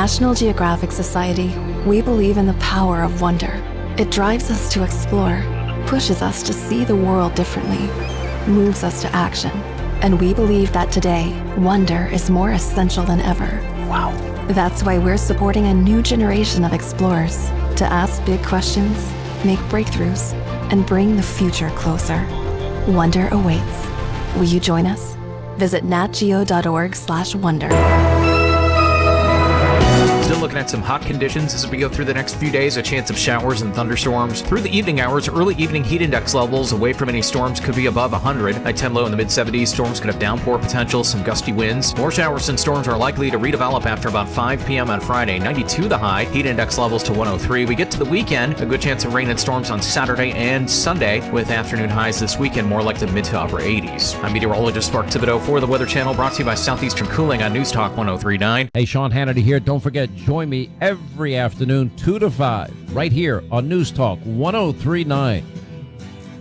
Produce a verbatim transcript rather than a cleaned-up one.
National Geographic Society, we believe in the power of wonder. It drives us to explore, pushes us to see the world differently, moves us to action. And we believe that today, wonder is more essential than ever. Wow. That's why we're supporting a new generation of explorers to ask big questions, make breakthroughs, and bring the future closer. Wonder awaits. Will you join us? Visit natgeo.org slash wonder. Still looking at some hot conditions as we go through the next few days. A chance of showers and thunderstorms. Through the evening hours, early evening heat index levels away from any storms could be above one hundred. Night ten low in the mid seventies. Storms could have downpour potential, some gusty winds. More showers and storms are likely to redevelop after about five p.m. on Friday. ninety-two the high. Heat index levels to one oh three. We get to the weekend. A good chance of rain and storms on Saturday and Sunday, with afternoon highs this weekend more like the mid to upper eighties. I'm meteorologist Mark Thibodeau for the Weather Channel, brought to you by Southeastern Cooling on News Talk one oh three point nine. Hey, Sean Hannity here. Don't forget, join me every afternoon, two to five, right here on News Talk one oh three point nine.